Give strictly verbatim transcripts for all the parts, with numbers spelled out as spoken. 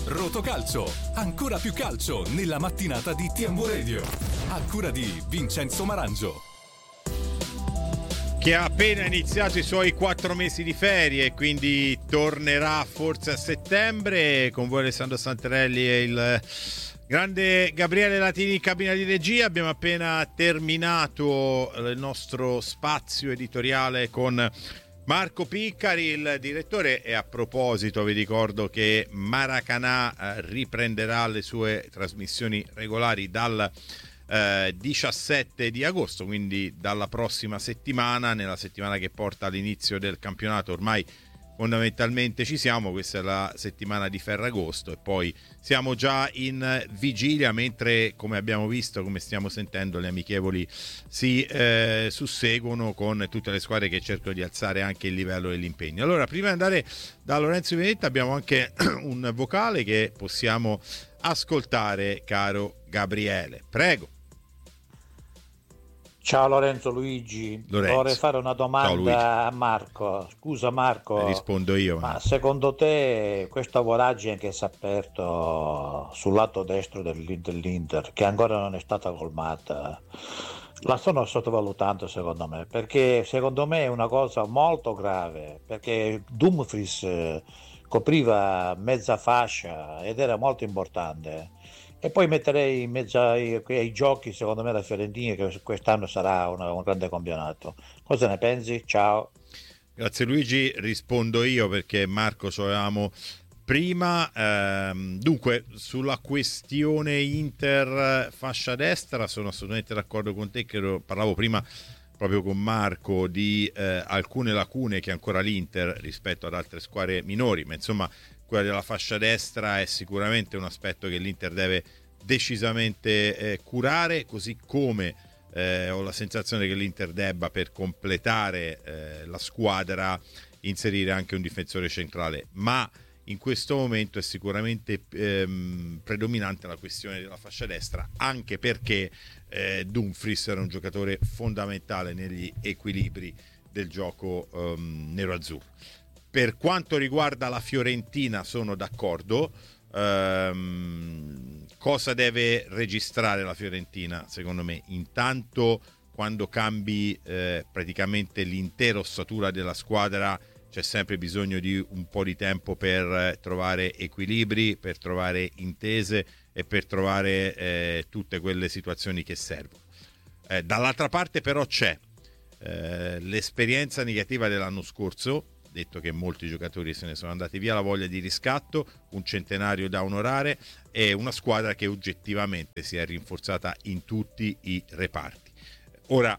Rotocalcio, ancora più calcio nella mattinata di T M Radio. A cura di Vincenzo Marangio, che ha appena iniziato i suoi quattro mesi di ferie e quindi tornerà forse a settembre. Con voi Alessandro Santarelli e il grande Gabriele Latini in cabina di regia. Abbiamo appena terminato il nostro spazio editoriale con Marco Piccari, il direttore, e a proposito vi ricordo che Maracanã riprenderà le sue trasmissioni regolari dal eh, diciassette di agosto, quindi dalla prossima settimana, nella settimana che porta all'inizio del campionato. Ormai fondamentalmente ci siamo, questa è la settimana di Ferragosto e poi siamo già in vigilia, mentre, come abbiamo visto, come stiamo sentendo, le amichevoli si eh, susseguono con tutte le squadre che cercano di alzare anche il livello dell'impegno. Allora, prima di andare da Lorenzo Venetta abbiamo anche un vocale che possiamo ascoltare, caro Gabriele, prego. Ciao Lorenzo Luigi, Lorenzo. vorrei fare una domanda a Marco. Scusa Marco, rispondo io. ma secondo te questa voragine che si è aperto sul lato destro dell'Inter, che ancora non è stata colmata, la stanno sottovalutando secondo me, perché secondo me è una cosa molto grave, perché Dumfries eh, copriva mezza fascia ed era molto importante. E poi metterei in mezzo ai, ai giochi, secondo me, la Fiorentina, che quest'anno sarà una, un grande campionato. Cosa ne pensi? Ciao. Grazie Luigi, rispondo io perché Marco ci avevamo prima. Ehm, dunque, sulla questione Inter fascia destra sono assolutamente d'accordo con te, che parlavo prima proprio con Marco di eh, alcune lacune che ancora l'Inter rispetto ad altre squadre minori, ma insomma quella della fascia destra è sicuramente un aspetto che l'Inter deve decisamente eh, curare, così come eh, ho la sensazione che l'Inter debba, per completare eh, la squadra, inserire anche un difensore centrale, ma in questo momento è sicuramente ehm, predominante la questione della fascia destra, anche perché eh, Dumfries era un giocatore fondamentale negli equilibri del gioco ehm, nero-azzurro. Per quanto riguarda la Fiorentina sono d'accordo. Ehm, cosa deve registrare la Fiorentina secondo me? Intanto, quando cambi eh, praticamente l'intera ossatura della squadra, c'è sempre bisogno di un po' di tempo per trovare equilibri, per trovare intese e per trovare eh, tutte quelle situazioni che servono. Eh, dall'altra parte però c'è eh, l'esperienza negativa dell'anno scorso, detto che molti giocatori se ne sono andati via, la voglia di riscatto, un centenario da onorare e una squadra che oggettivamente si è rinforzata in tutti i reparti. Ora,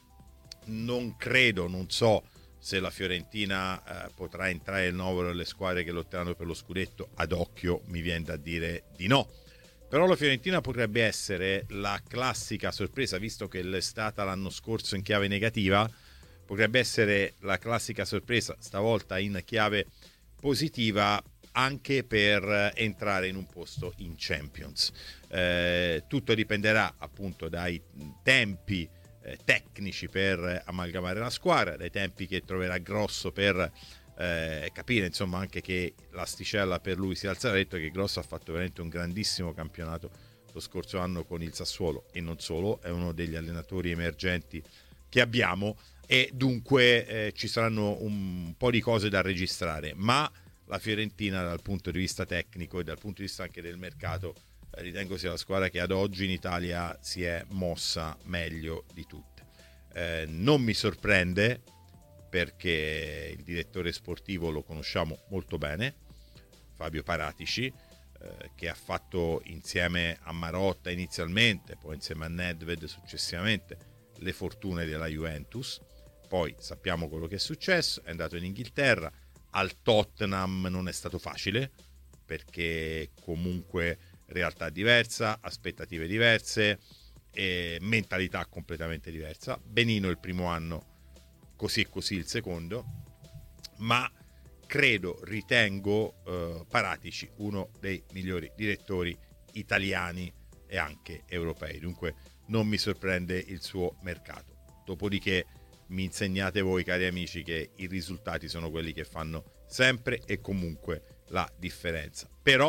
non credo, non so se la Fiorentina eh, potrà entrare nel novero delle squadre che lotteranno per lo scudetto. Ad occhio mi viene da dire di no, però la Fiorentina potrebbe essere la classica sorpresa, visto che l'è stata l'anno scorso in chiave negativa. Potrebbe essere la classica sorpresa, stavolta in chiave positiva, anche per entrare in un posto in Champions. Eh, tutto dipenderà appunto dai tempi eh, tecnici per amalgamare la squadra, dai tempi che troverà Grosso per eh, capire insomma anche che l'asticella per lui si alza. Ha detto che Grosso ha fatto veramente un grandissimo campionato lo scorso anno con il Sassuolo e non solo, è uno degli allenatori emergenti che abbiamo. E dunque eh, ci saranno un po' di cose da registrare, ma la Fiorentina dal punto di vista tecnico e dal punto di vista anche del mercato eh, ritengo sia la squadra che ad oggi in Italia si è mossa meglio di tutte. Eh, non mi sorprende, perché il direttore sportivo lo conosciamo molto bene, Fabio Paratici, eh, che ha fatto insieme a Marotta inizialmente, poi insieme a Nedved successivamente, le fortune della Juventus. Poi sappiamo quello che è successo, è andato in Inghilterra, al Tottenham non è stato facile, perché comunque realtà diversa, aspettative diverse e mentalità completamente diversa. Benino il primo anno, così e così il secondo, ma credo, ritengo eh, Paratici uno dei migliori direttori italiani e anche europei, dunque non mi sorprende il suo mercato. Dopodiché mi insegnate voi, cari amici, che i risultati sono quelli che fanno sempre e comunque la differenza. Però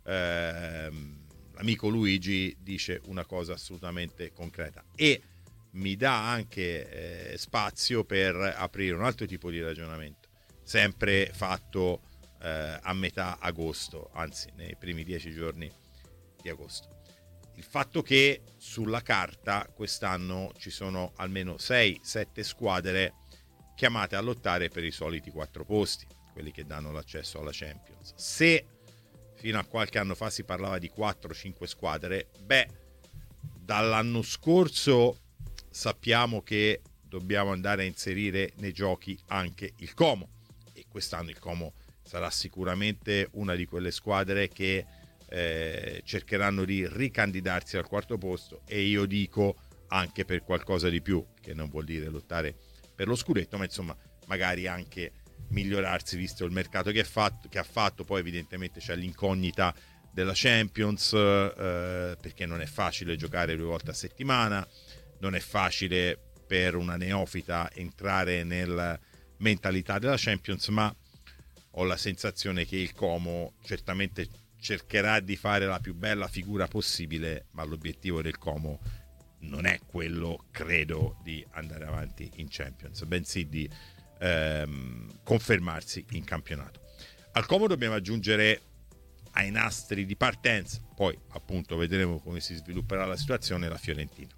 ehm, l'amico Luigi dice una cosa assolutamente concreta e mi dà anche eh, spazio per aprire un altro tipo di ragionamento, sempre fatto eh, a metà agosto, anzi nei primi dieci giorni di agosto. Il fatto che sulla carta quest'anno ci sono almeno sei sette squadre chiamate a lottare per i soliti quattro posti, quelli che danno l'accesso alla Champions. Se fino a qualche anno fa si parlava di quattro cinque squadre, beh, dall'anno scorso sappiamo che dobbiamo andare a inserire nei giochi anche il Como, e quest'anno il Como sarà sicuramente una di quelle squadre che eh, cercheranno di ricandidarsi al quarto posto, e io dico anche per qualcosa di più, che non vuol dire lottare per lo scudetto, ma insomma magari anche migliorarsi visto il mercato che, è fatto, che ha fatto. Poi evidentemente c'è l'incognita della Champions, eh, perché non è facile giocare due volte a settimana, non è facile per una neofita entrare nella mentalità della Champions, ma ho la sensazione che il Como certamente cercherà di fare la più bella figura possibile, ma l'obiettivo del Como non è quello, credo, di andare avanti in Champions, bensì di ehm, confermarsi in campionato. Al Como dobbiamo aggiungere ai nastri di partenza, poi appunto vedremo come si svilupperà la situazione, la Fiorentina.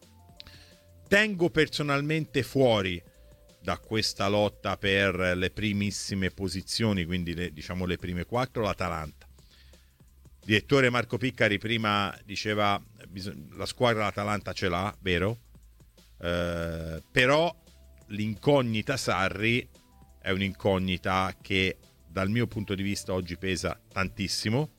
Tengo personalmente fuori da questa lotta per le primissime posizioni, quindi le, diciamo le prime quattro, l'Atalanta. Il direttore Marco Piccari prima diceva la squadra l'Atalanta ce l'ha, vero? Eh, però l'incognita Sarri è un'incognita che dal mio punto di vista oggi pesa tantissimo,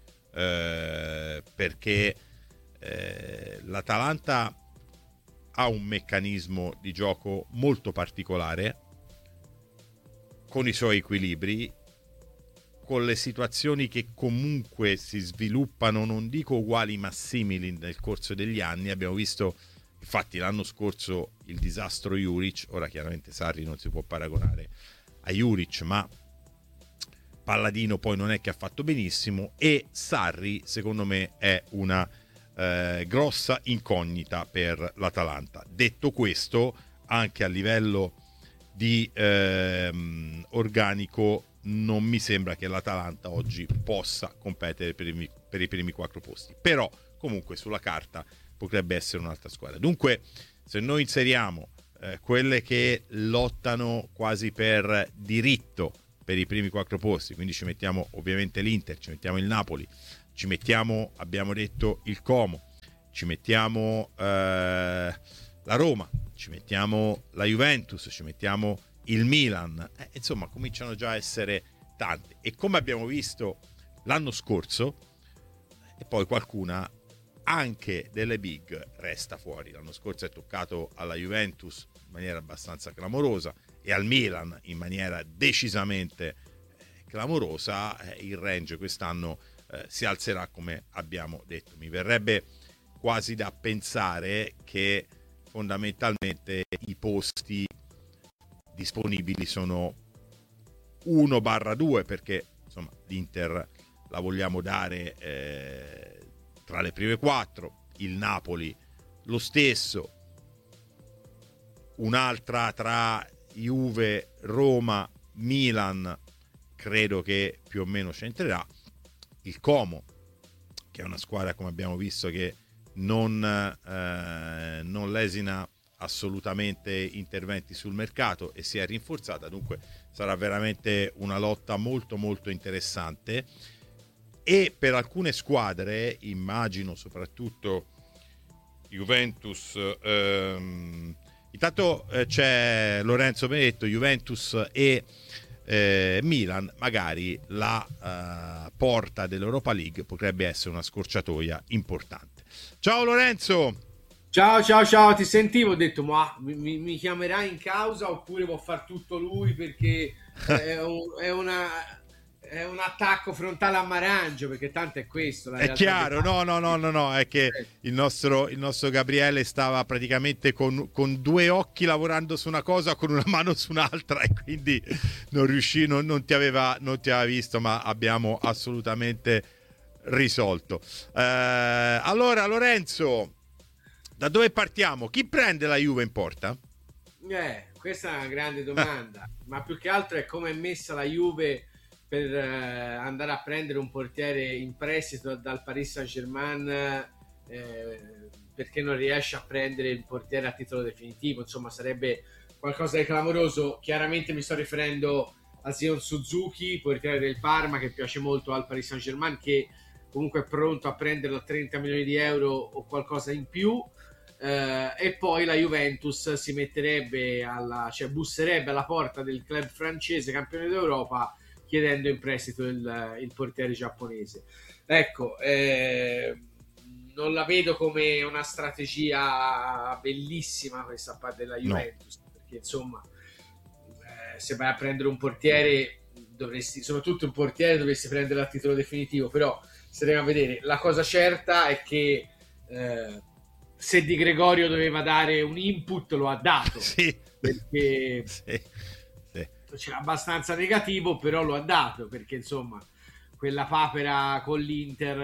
eh, perché eh, l'Atalanta ha un meccanismo di gioco molto particolare, con i suoi equilibri, con le situazioni che comunque si sviluppano, non dico uguali ma simili nel corso degli anni. Abbiamo visto infatti l'anno scorso il disastro Juric, ora chiaramente Sarri non si può paragonare a Juric, ma Palladino poi non è che ha fatto benissimo, e Sarri secondo me è una eh, grossa incognita per l'Atalanta. Detto questo, anche a livello di ehm, organico non mi sembra che l'Atalanta oggi possa competere per i, per i primi quattro posti, però comunque sulla carta potrebbe essere un'altra squadra. Dunque, se noi inseriamo eh, quelle che lottano quasi per diritto per i primi quattro posti, quindi ci mettiamo ovviamente l'Inter, ci mettiamo il Napoli, ci mettiamo, abbiamo detto, il Como, ci mettiamo eh, la Roma, ci mettiamo la Juventus, ci mettiamo il Milan, eh, insomma cominciano già a essere tanti, e come abbiamo visto l'anno scorso, e poi qualcuna anche delle big resta fuori. L'anno scorso è toccato alla Juventus in maniera abbastanza clamorosa e al Milan in maniera decisamente eh, clamorosa. Eh, il range quest'anno eh, si alzerà, come abbiamo detto. Mi verrebbe quasi da pensare che fondamentalmente i posti disponibili sono uno barra due, perché insomma l'Inter la vogliamo dare eh, tra le prime quattro, il Napoli lo stesso, un'altra tra Juve, Roma, Milan credo che più o meno c'entrerà, il Como che è una squadra, come abbiamo visto, che non, eh, non lesina assolutamente interventi sul mercato e si è rinforzata, dunque sarà veramente una lotta molto molto interessante. E per alcune squadre, immagino soprattutto Juventus, ehm, intanto eh, c'è Lorenzo Benedetto, Juventus e eh, Milan, magari la eh, porta dell'Europa League potrebbe essere una scorciatoia importante. Ciao Lorenzo! Ciao ciao ciao, ti sentivo, ho detto ma mi, mi chiamerai in causa oppure può far tutto lui, perché è, un, è una... è un attacco frontale a Marangio, perché tanto è questo. La è chiaro, no, no, no, no, no, è che il nostro, il nostro Gabriele stava praticamente con, con due occhi lavorando su una cosa, con una mano su un'altra, e quindi non riuscì, non, non ti aveva, non ti aveva visto, ma abbiamo assolutamente risolto. Eh, allora Lorenzo, da dove partiamo? Chi prende la Juve in porta? Eh, questa è una grande domanda, ma più che altro è come è messa la Juve per eh, andare a prendere un portiere in prestito dal Paris Saint-Germain, eh, perché non riesce a prendere il portiere a titolo definitivo. Insomma, sarebbe qualcosa di clamoroso. Chiaramente mi sto riferendo a Sion Suzuki, portiere del Parma, che piace molto al Paris Saint-Germain, che comunque è pronto a prenderlo a trenta milioni di euro o qualcosa in più. Uh, e poi la Juventus si metterebbe alla, cioè busserebbe alla porta del club francese campione d'Europa chiedendo in prestito il, il portiere giapponese. Ecco, eh, non la vedo come una strategia bellissima questa parte della Juventus, no. Perché insomma eh, se vai a prendere un portiere dovresti, soprattutto un portiere dovresti prendere a titolo definitivo, però staremo a vedere. La cosa certa è che eh, se Di Gregorio doveva dare un input lo ha dato, sì. Perché sì. Sì. C'è abbastanza negativo, però lo ha dato, perché insomma quella papera con l'Inter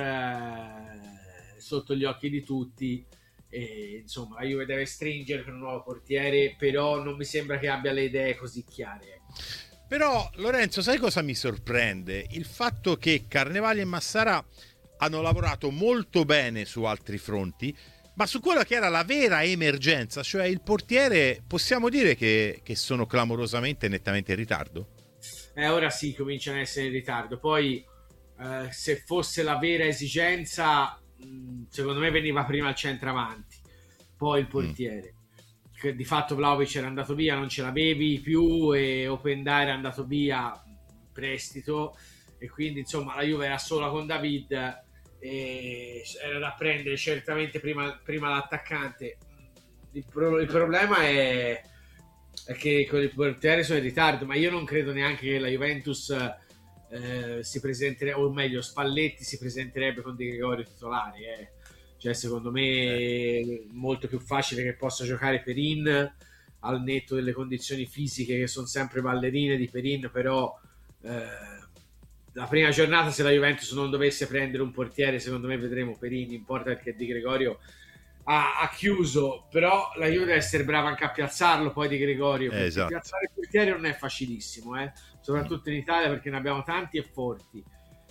eh, sotto gli occhi di tutti, e insomma la Juve deve stringere per un nuovo portiere, però non mi sembra che abbia le idee così chiare. Però Lorenzo, sai cosa mi sorprende? Il fatto che Carnevali e Massara hanno lavorato molto bene su altri fronti, ma su quella che era la vera emergenza, cioè il portiere, possiamo dire che, che sono clamorosamente nettamente in ritardo? Eh, ora sì, cominciano a essere in ritardo. Poi eh, se fosse la vera esigenza, mh, secondo me veniva prima il centravanti, poi il portiere. Mm. Che di fatto Vlahovic era andato via, non ce l'avevi più, e Openda era andato via in prestito, e quindi insomma la Juve era sola con David, e era da prendere certamente prima, prima l'attaccante. Il, pro, il problema è, è che con il portiere sono in ritardo, ma io non credo neanche che la Juventus eh, si presenterebbe, o meglio Spalletti si presenterebbe con Di Gregorio titolare, eh. Cioè secondo me è molto più facile che possa giocare Perin, al netto delle condizioni fisiche che sono sempre ballerine di Perin, però eh, la prima giornata, se la Juventus non dovesse prendere un portiere, secondo me vedremo Perin in porta, perché Di Gregorio ha, ha chiuso, però la Juve deve essere brava anche a piazzarlo poi Di Gregorio, perché esatto. Piazzare il portiere non è facilissimo, eh? Soprattutto in Italia, perché ne abbiamo tanti e forti.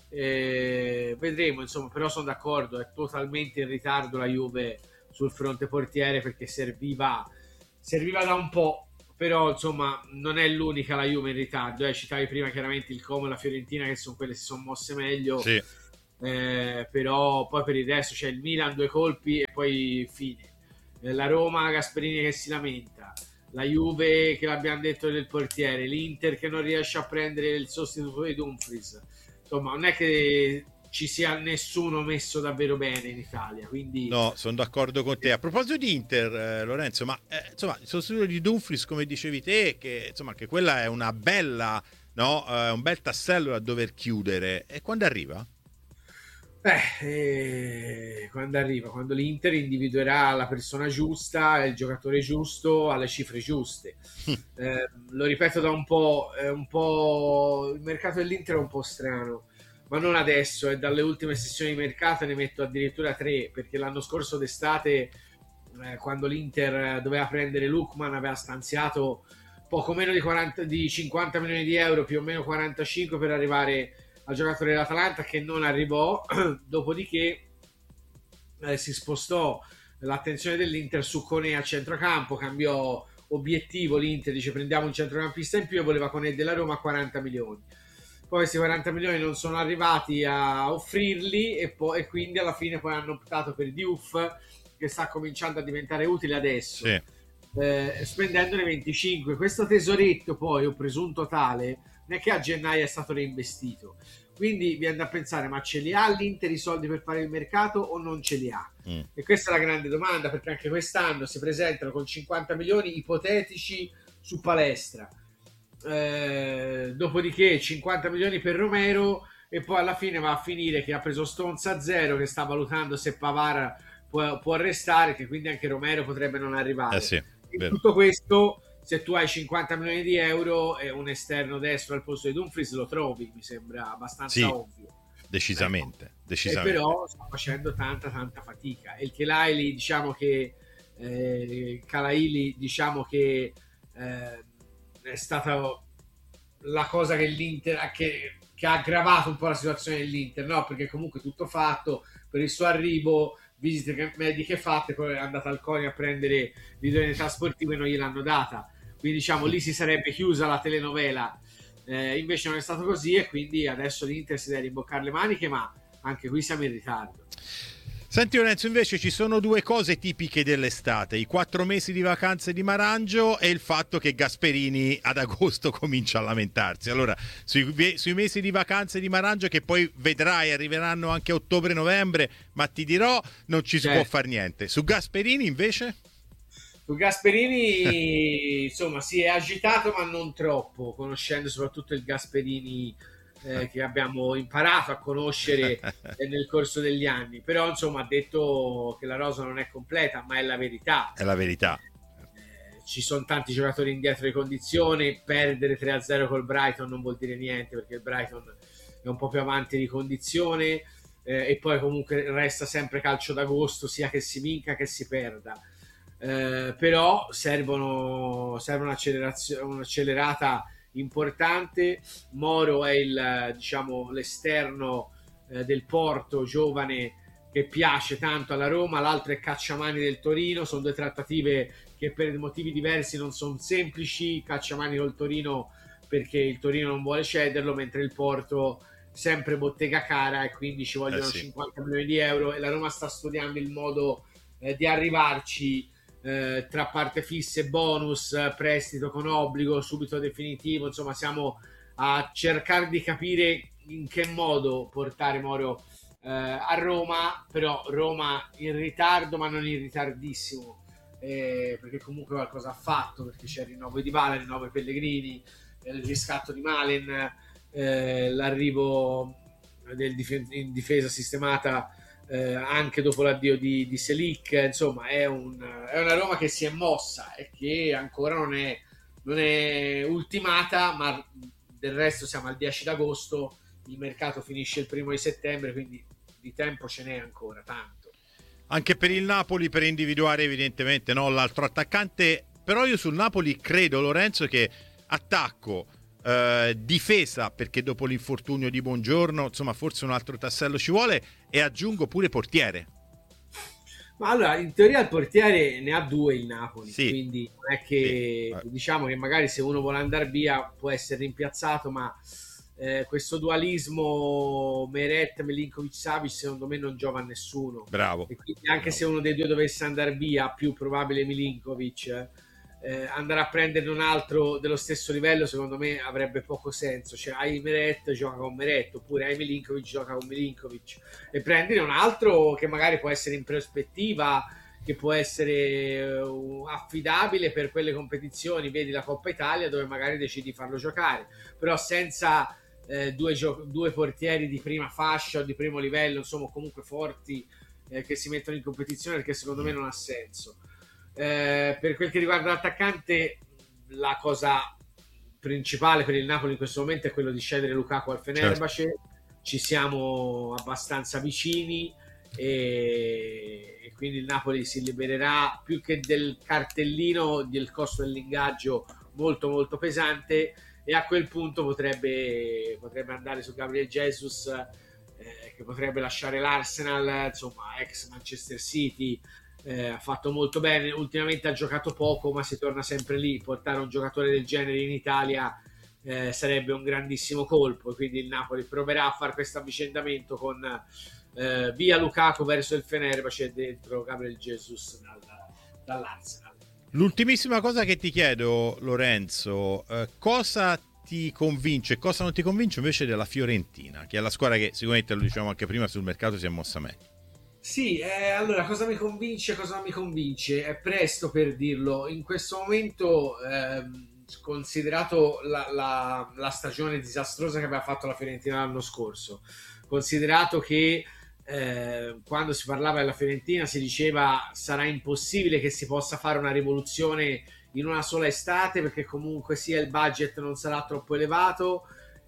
Eh, vedremo, insomma, però sono d'accordo, è totalmente in ritardo la Juve sul fronte portiere, perché serviva, serviva da un po'. Però insomma non è l'unica la Juve in ritardo, eh. Citavi prima chiaramente il Como e la Fiorentina, che sono quelle che si sono mosse meglio, sì. eh, però poi per il resto c'è il Milan, due colpi e poi fine, eh, la Roma, Gasperini che si lamenta, la Juve che l'abbiamo detto del portiere, l'Inter che non riesce a prendere il sostituto di Dumfries. Insomma non è che ci sia nessuno messo davvero bene in Italia, quindi no, sono d'accordo con te. A proposito di Inter, eh, Lorenzo, ma eh, insomma il sostituto di Dumfries, come dicevi te, che insomma che quella è una bella, no, eh, un bel tassello da dover chiudere, e quando arriva? Beh, eh, quando arriva, quando l'Inter individuerà la persona giusta, il giocatore giusto, alle cifre giuste. eh, lo ripeto da un po', è un po', il mercato dell'Inter è un po' strano, ma non adesso, e dalle ultime sessioni di mercato ne metto addirittura tre, perché l'anno scorso d'estate, eh, quando l'Inter doveva prendere Lookman, aveva stanziato poco meno di, quaranta, di cinquanta milioni di euro, più o meno quarantacinque, per arrivare al giocatore dell'Atalanta, che non arrivò. Dopodiché eh, si spostò l'attenzione dell'Inter su Koné a centrocampo, cambiò obiettivo, l'Inter dice prendiamo un centrocampista in più, e voleva Koné della Roma a quaranta milioni. Poi questi quaranta milioni non sono arrivati a offrirli, e, poi, e quindi alla fine poi hanno optato per Diouf, che sta cominciando a diventare utile adesso, sì. eh, spendendone venticinque. Questo tesoretto poi, o presunto tale, non è che a gennaio è stato reinvestito, quindi viene da pensare, ma ce li ha l'Inter i soldi per fare il mercato o non ce li ha? Mm. E questa è la grande domanda, perché anche quest'anno si presentano con cinquanta milioni ipotetici su palestra, eh, dopodiché cinquanta milioni per Romero, e poi alla fine va a finire che ha preso Stones a zero, che sta valutando se Pavard può, può restare, che quindi anche Romero potrebbe non arrivare. Eh sì, in tutto questo, se tu hai cinquanta milioni di euro e un esterno destro al posto di Dumfries, lo trovi, mi sembra abbastanza sì, ovvio. Decisamente. Ecco. decisamente. E però sta facendo tanta tanta fatica. E il Kelaili, diciamo che eh, Kelaili, diciamo che eh, è stata la cosa che l'Inter che, che ha aggravato un po' la situazione dell'Inter, no? Perché comunque tutto fatto per il suo arrivo, visite mediche fatte, poi è andata al CONI a prendere l'idoneità sportiva e non gliel'hanno data, quindi diciamo lì si sarebbe chiusa la telenovela. Eh, invece non è stato così e quindi adesso l'Inter si deve rimboccare le maniche, ma anche qui siamo in ritardo. Senti Lorenzo, invece ci sono due cose tipiche dell'estate: i quattro mesi di vacanze di Marangio e il fatto che Gasperini ad agosto comincia a lamentarsi. Allora, sui, sui mesi di vacanze di Marangio, che poi vedrai arriveranno anche a ottobre-novembre, ma ti dirò, non ci si certo. può fare niente. Su Gasperini invece? Su Gasperini insomma si è agitato, ma non troppo, conoscendo soprattutto il Gasperini Eh, che abbiamo imparato a conoscere eh, nel corso degli anni. Però insomma ha detto che la rosa non è completa, ma è la verità, è la verità. Eh, ci sono tanti giocatori indietro di condizione, perdere tre a zero col Brighton non vuol dire niente, perché il Brighton è un po' più avanti di condizione, eh, e poi comunque resta sempre calcio d'agosto, sia che si vinca che si perda. Eh, però servono serve un'accelerazione, un'accelerata importante. Moro è il, diciamo, l'esterno eh, del Porto, giovane, che piace tanto alla Roma, l'altro è Cacciamani del Torino. Sono due trattative che per motivi diversi non sono semplici. Cacciamani col Torino perché il Torino non vuole cederlo, mentre il Porto sempre bottega cara e quindi ci vogliono eh sì. cinquanta milioni di euro, e la Roma sta studiando il modo eh, di arrivarci Eh, tra parte fisse, bonus, prestito con obbligo subito definitivo. Insomma, siamo a cercare di capire in che modo portare Moro eh, a Roma. Però Roma in ritardo, ma non in ritardissimo, eh, perché comunque qualcosa ha fatto, perché c'è il rinnovo di Dybala, il rinnovo di Pellegrini, il riscatto di Malen, eh, l'arrivo del dif- in difesa sistemata Eh, anche dopo l'addio di, di Selic. Insomma è, un, è una Roma che si è mossa e che ancora non è, non è ultimata, ma del resto siamo al dieci d'agosto, il mercato finisce il primo di settembre, quindi di tempo ce n'è ancora tanto. Anche per il Napoli, per individuare evidentemente, no, l'altro attaccante. Però io sul Napoli credo, Lorenzo, che attacco, Uh, difesa, perché dopo l'infortunio di Buongiorno insomma forse un altro tassello ci vuole, e aggiungo pure portiere. Ma allora, in teoria il portiere ne ha due il Napoli, sì. Quindi non è che sì. Diciamo che magari se uno vuole andare via può essere rimpiazzato, ma eh, questo dualismo Meret, Milinkovic, Savic secondo me non giova a nessuno. Bravo. E quindi anche Bravo. Se uno dei due dovesse andare via, più probabile Milinkovic, Eh, andare a prendere un altro dello stesso livello secondo me avrebbe poco senso. Cioè hai Meret, gioca con Meret, oppure hai Milinkovic, gioca con Milinkovic, e prendere un altro che magari può essere in prospettiva, che può essere uh, affidabile per quelle competizioni, vedi la Coppa Italia, dove magari decidi di farlo giocare, però senza eh, due, gio- due portieri di prima fascia o di primo livello, insomma comunque forti, eh, che si mettono in competizione, perché secondo me non ha senso. Eh, per quel che riguarda l'attaccante, la cosa principale per il Napoli in questo momento è quello di cedere Lukaku al Fenerbahce. Certo. Ci siamo abbastanza vicini e, e quindi il Napoli si libererà più che del cartellino del costo dell'ingaggio molto molto pesante, e a quel punto potrebbe, potrebbe andare su Gabriel Jesus, eh, che potrebbe lasciare l'Arsenal, insomma ex Manchester City. Eh, ha fatto molto bene, ultimamente ha giocato poco, ma si torna sempre lì. Portare un giocatore del genere in Italia eh, sarebbe un grandissimo colpo, quindi il Napoli proverà a fare questo avvicendamento con eh, via Lukaku verso il Fenerbahce e dentro Gabriel Jesus dal, dall'Arsenal. L'ultimissima cosa che ti chiedo, Lorenzo, eh, cosa ti convince, cosa non ti convince invece della Fiorentina, che è la squadra che sicuramente, lo diciamo anche prima, sul mercato si è mossa meglio? Sì, eh, allora cosa mi convince, cosa non mi convince? È presto per dirlo. In questo momento, ehm, considerato la, la, la stagione disastrosa che aveva fatto la Fiorentina l'anno scorso, considerato che eh, quando si parlava della Fiorentina si diceva sarà impossibile che si possa fare una rivoluzione in una sola estate, perché comunque sia il budget non sarà troppo elevato,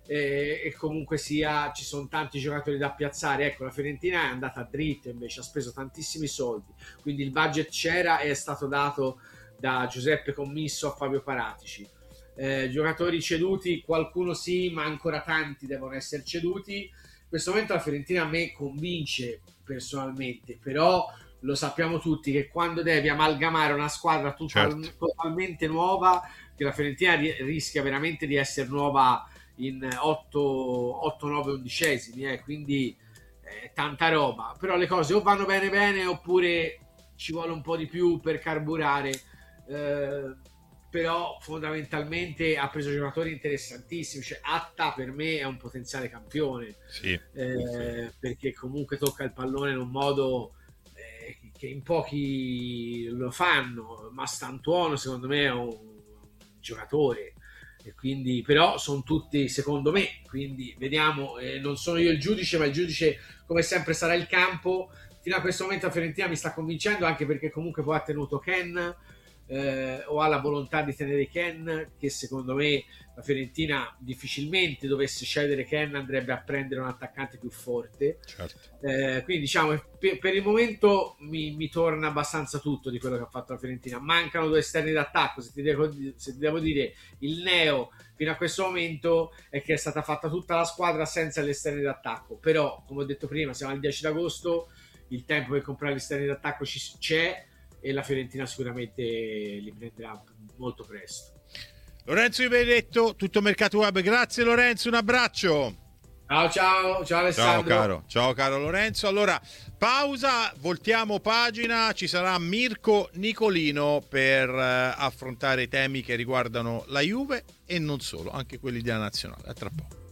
e, e comunque sia ci sono tanti giocatori da piazzare. Ecco, la Fiorentina è andata dritto, invece ha speso tantissimi soldi, quindi il budget c'era e è stato dato da Giuseppe Commisso a Fabio Paratici. Eh, giocatori ceduti, qualcuno sì, ma ancora tanti devono essere ceduti. In questo momento la Fiorentina a me convince personalmente, però lo sappiamo tutti che quando devi amalgamare una squadra total- Certo. totalmente nuova, che la Fiorentina ri- rischia veramente di essere nuova in otto nove undicesimi, eh, quindi eh, tanta roba, però le cose o vanno bene bene oppure ci vuole un po' di più per carburare. Eh, però fondamentalmente ha preso giocatori interessantissimi, cioè Atta per me è un potenziale campione, Sì, eh, perché comunque tocca il pallone in un modo eh, che in pochi lo fanno. Mastantuono secondo me è un, un giocatore, e quindi però sono tutti secondo me, quindi vediamo, eh, non sono io il giudice, ma il giudice come sempre sarà il campo. Fino a questo momento la Fiorentina mi sta convincendo, anche perché comunque poi ha tenuto Ken, eh, o ha la volontà di tenere Ken, che secondo me la Fiorentina difficilmente dovesse cedere Ken, andrebbe a prendere un attaccante più forte. certo. Eh, quindi diciamo per, per il momento mi, mi torna abbastanza tutto di quello che ha fatto la Fiorentina. Mancano due esterni d'attacco, se ti devo, se ti devo dire il neo fino a questo momento è che è stata fatta tutta la squadra senza gli esterni d'attacco, però come ho detto prima siamo al dieci d'agosto, il tempo per comprare gli esterni d'attacco ci, c'è, e la Fiorentina sicuramente li prenderà molto presto. Lorenzo Di Benedetto, Tutto Mercato Web. Grazie Lorenzo, un abbraccio. Ciao ciao, ciao Alessandro. Ciao caro, ciao caro Lorenzo. Allora, pausa, voltiamo pagina, ci sarà Mirko Nicolino per eh, affrontare i temi che riguardano la Juve e non solo, anche quelli della nazionale. A tra poco.